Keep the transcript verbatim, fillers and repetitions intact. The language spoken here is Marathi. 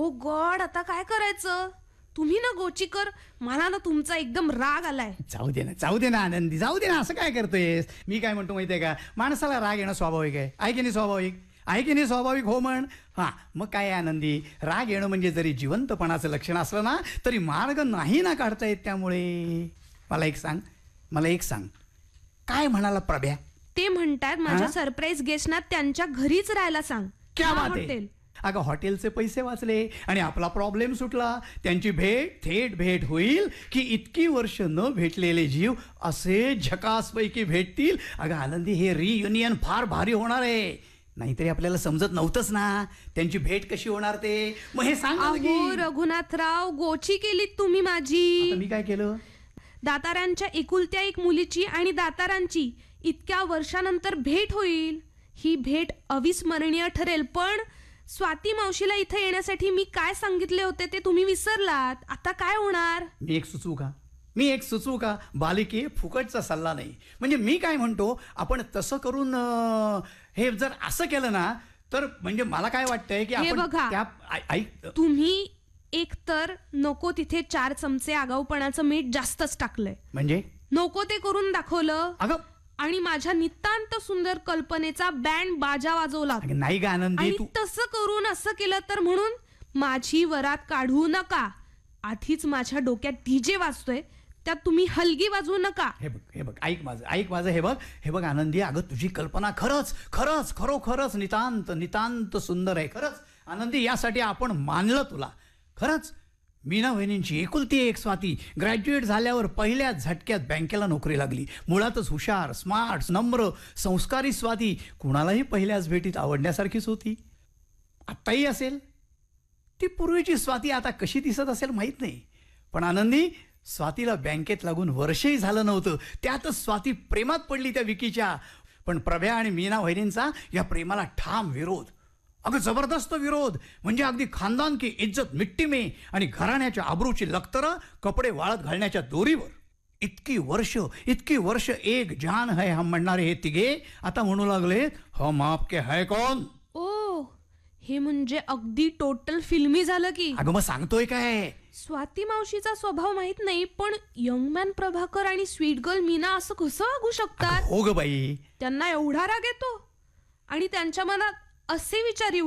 ओ गॉड, आता काय करायचं? तुम्ही ना गोचीकर, मला ना तुमचा एकदम राग आलाय. जाऊ दे ना, जाऊ दे ना आनंदी, जाऊ दे ना. असं काय करतोयस? मी काय म्हणतो माहितीये का, माणसाला राग येणं स्वाभाविक आहे. आहे की नाही स्वाभाविक? आहे की नाही स्वाभाविक? हो म्हण. हां, मग काय आहे आनंदी, राग येणं म्हणजे जरी जिवंतपणाचं लक्षण असलं ना तरी मार्ग नाही ना काढता येत. त्यामुळे मला एक सांग, मला एक सांग, काय म्हणाला प्रभ्या? ते म्हणतात माझ्या सरप्राईज गेस्टना त्यांच्या घरीच राहायला सांग. क्या बात आहे. अगं, हॉटेलचे पैसे वाचले आणि आपला प्रॉब्लेम सुटला. त्यांची भेट थेट भेट होईल की इतकी वर्ष न भेटलेले जीव असे झकासपैकी भेटतील. अगं आनंदी, हे रियुनियन फार भारी होणार आहे. नाहीतरी आपल्याला समजत नव्हतंच ना त्यांची भेट कशी होणार ते. मग हे सांग. अहो रघुनाथराव, गोची केलीत तुम्ही माझी. मी काय केलं? दातारांच्या एकुलत्या एक मुलीची आणि दातारांची इतक्या वर्षानंतर भेट होईल. ही भेट अविस्मरणीय ठरेल. पण स्वाती मावशीला इथे येण्यासाठी मी काय सांगितले होते ते तुम्ही विसरलात. आता काय होणार? मी एक सुचवू का? मी एक सुचवू का? बालिके, फुकटचा सल्ला नाही. म्हणजे मी काय म्हणतो, आपण तसं करून हे जर असं केलं ना तर म्हणजे मला काय वाटतंय की आपण त्या ऐक, तुम्ही एक तर नको तिथे चार चमचे आगाऊपणाचं मीठ जास्तच टाकलंय. म्हणजे नको ते करून दाखवलं. अगं, आणि माझ्या नितांत सुंदर कल्पनेचा बँड बाजा वाजवला. नाही का आनंदी, तू तसं करून असं केलं तर म्हणून माझी वरात काढू नका. आधीच माझ्या डोक्यात डीजे वाजतोय, त्यात तुम्ही हलगी वाजवू नका. हे बघ, हे बघ, ऐक माझं, ऐक माझं. हे बघ, हे बघ आनंदी, अगं तुझी कल्पना खरंच खरंच खरोखरच नितांत नितांत सुंदर आहे. खरंच आनंदी, यासाठी आपण मानलं तुला. खरंच मीना वहिनींची एकुलती एक स्वाती ग्रॅज्युएट झाल्यावर पहिल्या झटक्यात बँकेला नोकरी लागली. मुळातच हुशार, स्मार्ट, नम्र, संस्कारी स्वाती कुणालाही पहिल्याच भेटीत आवडण्यासारखीच होती. आत्ताही असेल. ती पूर्वीची स्वाती आता कशी दिसत असेल माहीत नाही. पण आनंदी, स्वातीला बँकेत लागून वर्षही झालं नव्हतं, त्यातच स्वाती प्रेमात पडली त्या विकीच्या. पण प्रभ्या आणि मीना वहिनींचा या प्रेमाला ठाम विरोध. अगं जबरदस्त विरोध. म्हणजे अगदी खानदान की इज्जत मिट्टी में आणि घराण्याच्या आबरूची लखतरं कपडे वाळत घालण्याच्या दोरीवर. इतकी वर्ष इतकी वर्ष एक जान है हम म्हणणारे हे तिघे आता म्हणू लागले हम आपके है कौन. ओ, हे म्हणजे अगदी टोटल फिल्मी झालं की. अगं मग सांगतोय काय, स्वाती मावशीचा स्वभाव माहित नाही, पण यंग मॅन प्रभाकर आणि स्वीट गर्ल मीना असं कसं वागू शकतात? हो ग बाई, त्यांना एवढा राग येतो आणि त्यांच्या मनात असे विचार येऊ